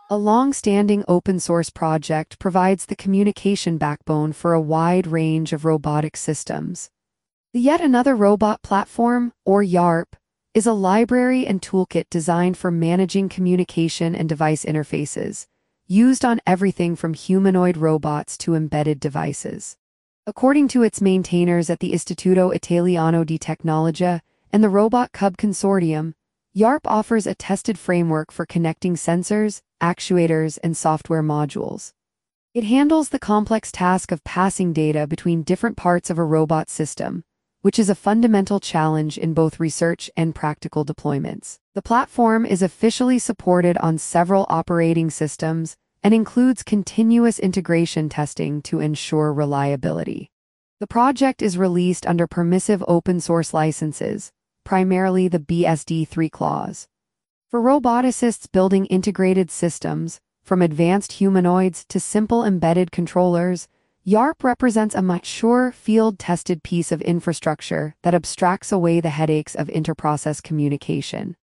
A long-standing open-source project provides the communication backbone for a wide range of robotic systems. The Yet Another Robot Platform, or YARP, is a library and toolkit designed for managing communication and device interfaces, used on everything from humanoid robots to embedded devices. According to its maintainers at the Istituto Italiano di Tecnologia and the Robot Cub Consortium, YARP offers a tested framework for connecting sensors, actuators, and software modules. It handles the complex task of passing data between different parts of a robot system, which is a fundamental challenge in both research and practical deployments. The platform is officially supported on several operating systems and includes continuous integration testing to ensure reliability. The project is released under permissive open-source licenses, primarily the BSD3 clause. For roboticists building integrated systems, from advanced humanoids to simple embedded controllers, YARP represents a mature, field-tested piece of infrastructure that abstracts away the headaches of interprocess communication.